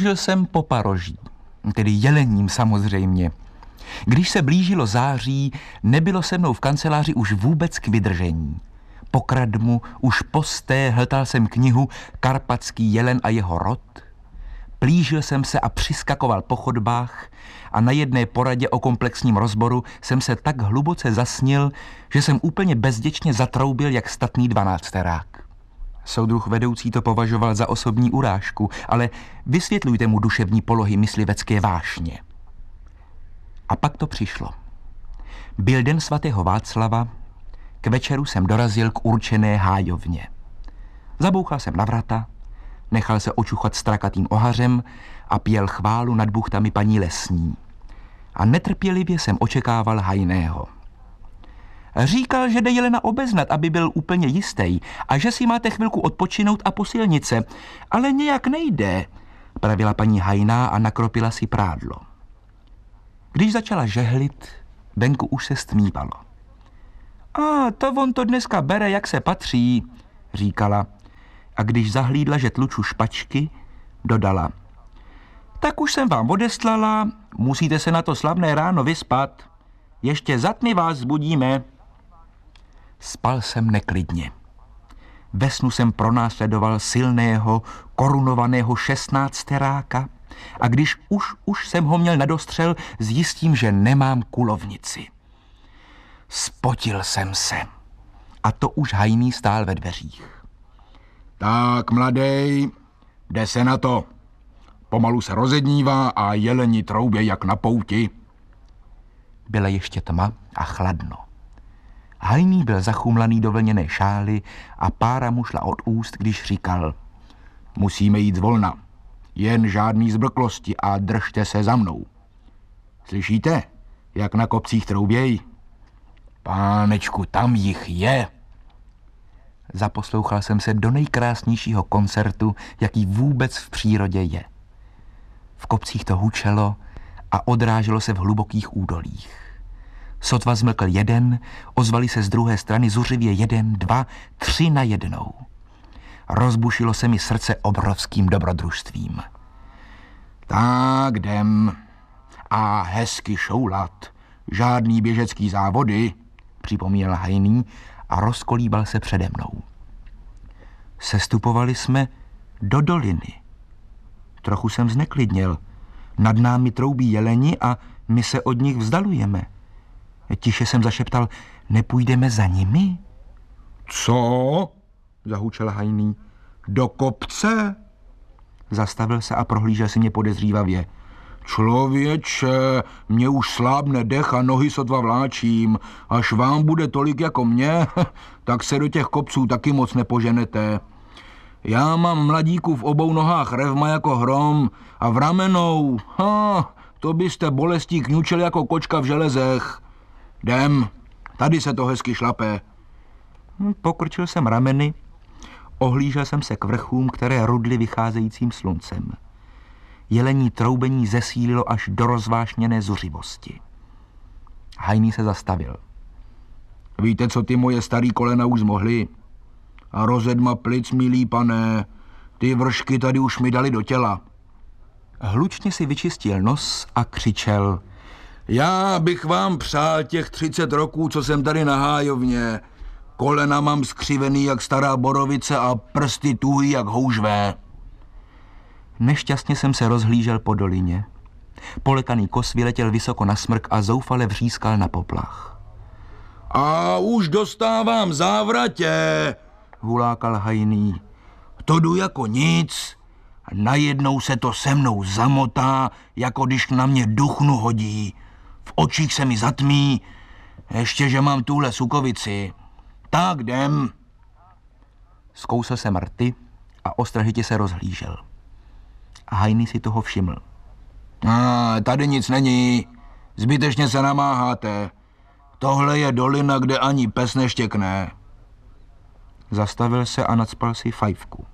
Toužil jsem po paroží, tedy jelením samozřejmě. Když se blížilo září, nebylo se mnou v kanceláři už vůbec k vydržení. Po kradmu, už posté hltal jsem knihu Karpatský jelen a jeho rod. Plížil jsem se a přiskakoval po chodbách a na jedné poradě o komplexním rozboru jsem se tak hluboce zasnil, že jsem úplně bezděčně zatroubil jak statný dvanácterák. Soudruh vedoucí to považoval za osobní urážku, ale vysvětlujte mu duševní polohy myslivecké vášně. A pak to přišlo. Byl den svatého Václava, k večeru jsem dorazil k určené hájovně. Zabouchal jsem na vrata, nechal se očuchat strakatým ohařem a pěl chválu nad buchtami paní lesní. A netrpělivě jsem očekával Hajného. Říkal, že jde jelena obeznat, aby byl úplně jistý, a že si máte chvilku odpočinout a posilnit se, ale nějak nejde, pravila paní Hajná a nakropila si prádlo. Když začala žehlit, venku už se stmívalo. A to on to dneska bere, jak se patří, říkala. A když zahlídla, že tluču špačky, dodala. Tak už jsem vám odeslala, musíte se na to slavné ráno vyspat. Ještě za tmy vás zbudíme. Spal jsem neklidně. Ve snu jsem pronásledoval silného, korunovaného šestnácteráka a když už jsem ho měl nadostřel, zjistím, že nemám kulovnici. Spotil jsem se. A to už Hajný stál ve dveřích. Tak, mladej, jde se na to. Pomalu se rozednívá a jeleni troubě jak na pouti. Byla ještě tma a chladno. Hajný byl zachumlaný do vlněné šály a pára mu šla od úst, když říkal. Musíme jít zvolna. Jen žádný zbrklosti a držte se za mnou. Slyšíte, jak na kopcích troubějí? Pánečku, tam jich je. Zaposlouchal jsem se do nejkrásnějšího koncertu, jaký vůbec v přírodě je. V kopcích to hučelo a odráželo se v hlubokých údolích. Sotva zmlkl jeden, ozvali se z druhé strany zuřivě 1, 2, 3 najednou. Rozbušilo se mi srdce obrovským dobrodružstvím. Tak jdem. A hezky šoulat. Žádný běžecký závody, připomněl Hajný a rozkolíbal se přede mnou. Sestupovali jsme do doliny. Trochu jsem zneklidněl. Nad námi troubí jeleni a my se od nich vzdalujeme. Tiše jsem zašeptal, nepůjdeme za nimi? Co? Zahučel Hajný. Do kopce? Zastavil se a prohlížel si mě podezřívavě. Člověče, mě už slábne dech a nohy sotva vláčím. Až vám bude tolik jako mě, tak se do těch kopců taky moc nepoženete. Já mám mladíku v obou nohách revma jako hrom a v ramenou, to byste bolestí kňučeli jako kočka v železech. Jdem, tady se to hezky šlape. Pokrčil jsem rameny, ohlížel jsem se k vrchům, které rudly vycházejícím sluncem. Jelení troubení zesílilo až do rozvášněné zuřivosti. Hajný se zastavil. Víte, co ty moje starý kolena už zmohly? A rozedma plic, milý pane, ty vršky tady už mi dali do těla. Hlučně si vyčistil nos a křičel. Já bych vám přál těch 30 roků, co jsem tady na hájovně. Kolena mám skřivený jak stará borovice a prsty tuhý jak houžvé. Nešťastně jsem se rozhlížel po dolině. Polekaný kos vyletěl vysoko na smrk a zoufale vřískal na poplach. A už dostávám závratě, hulákal Hajný. To jdu jako nic a najednou se to se mnou zamotá, jako když na mě duchnu hodí. V očích se mi zatmí, ještě že mám tuhle sukovici. Tak jdem. Zkousl jsem rty a ostražitě se rozhlížel. A Hajný si toho všiml. Tady nic není, zbytečně se namáháte. Tohle je dolina, kde ani pes neštěkne. Zastavil se a nacpal si fajfku.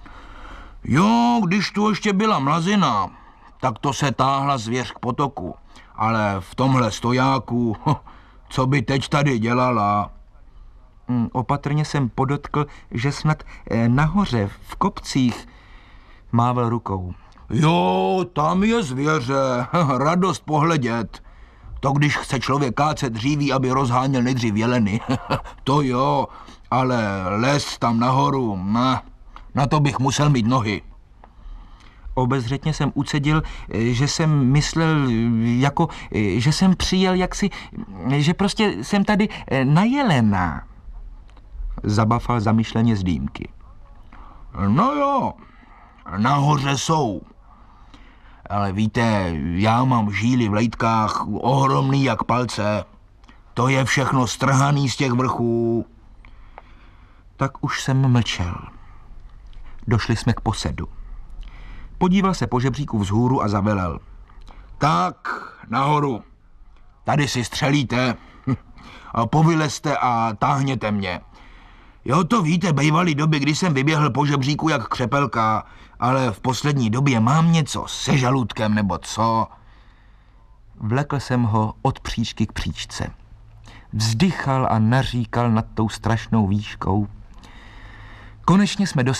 Jo, když tu ještě byla mlazina, tak to se táhla zvěř k potoku. Ale v tomhle stojáku, co by teď tady dělala? Opatrně jsem podotkl, že snad nahoře, v kopcích, mával rukou. Jo, tam je zvěře, radost pohledět. To když chce člověk kácet dříví, aby rozháněl nejdřív jeleny. To jo, ale les tam nahoru, na to bych musel mít nohy. Obezřetně jsem ucedil, že jsem myslel, jako, že jsem přijel jaksi, že prostě jsem tady na jelena. Zabafal zamyšleně z dýmky. No jo, nahoře jsou. Ale víte, já mám žíly v lejtkách ohromný jak palce. To je všechno strhaný z těch vrchů. Tak už jsem mlčel. Došli jsme k posedu. Podíval se po žebříku vzhůru a zavelel. Tak, nahoru. Tady si střelíte. A povylezte a táhněte mě. Jo, to víte, bejvaly doby, kdy jsem vyběhl po žebříku jak křepelka, ale v poslední době mám něco se žaludkem nebo co. Vlekl jsem ho od příčky k příčce. Vzdychal a naříkal nad tou strašnou výškou. Konečně jsme dosáhli